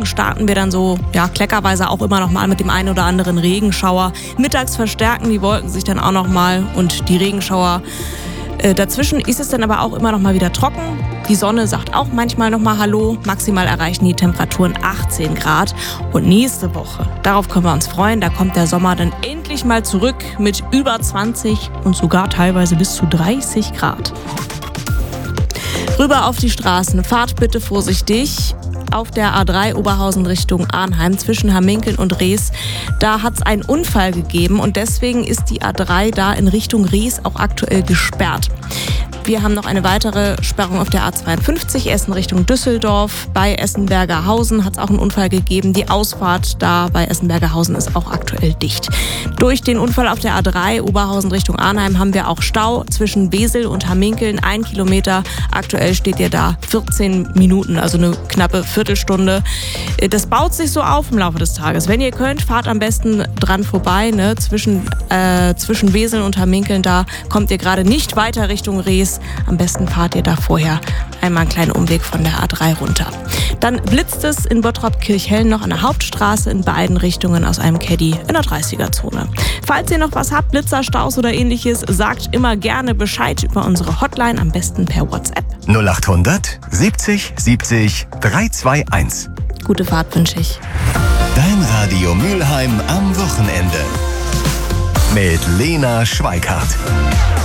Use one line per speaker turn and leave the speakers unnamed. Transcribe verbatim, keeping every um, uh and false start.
starten wir dann so, ja, kleckerweise auch immer noch mal mit dem einen oder anderen Regenschauer. Mittags verstärken die Wolken sich dann auch noch mal und die Regenschauer. Äh, dazwischen ist es dann aber auch immer noch mal wieder trocken. Die Sonne sagt auch manchmal noch mal Hallo. Maximal erreichen die Temperaturen achtzehn Grad. Und nächste Woche, darauf können wir uns freuen, da kommt der Sommer dann endlich mal zurück mit über zwanzig und sogar teilweise bis zu dreißig Grad. Rüber auf die Straßen. Fahrt bitte vorsichtig. Auf der A drei Oberhausen Richtung Arnheim zwischen Hamminkeln und Rees. Da hat es einen Unfall gegeben und deswegen ist die A drei da in Richtung Rees auch aktuell gesperrt. Wir haben noch eine weitere Sperrung auf der A zweiundfünfzig, Essen Richtung Düsseldorf. Bei Essen-Bergerhausen hat es auch einen Unfall gegeben. Die Ausfahrt da bei Essen-Bergerhausen ist auch aktuell dicht. Durch den Unfall auf der A drei Oberhausen Richtung Arnheim haben wir auch Stau zwischen Wesel und Hamminkeln. Ein Kilometer. Aktuell steht ihr da vierzehn Minuten, also eine knappe Viertelstunde. Das baut sich so auf im Laufe des Tages. Wenn ihr könnt, fahrt am besten dran vorbei. Ne? Zwischen, äh, zwischen Wesel und Hamminkeln, da kommt ihr gerade nicht weiter Richtung Rees. Am besten fahrt ihr da vorher einmal einen kleinen Umweg von der A drei runter. Dann blitzt es in Bottrop-Kirchhellen noch an der Hauptstraße in beiden Richtungen aus einem Caddy in der dreißiger-Zone. Falls ihr noch was habt, Blitzer, Staus oder ähnliches, sagt immer gerne Bescheid über unsere Hotline, am besten per WhatsApp.
null achthundert siebzig siebzig dreihunderteinundzwanzig.
Gute Fahrt wünsche ich.
Dein Radio Mülheim am Wochenende. Mit Lena Schweikart.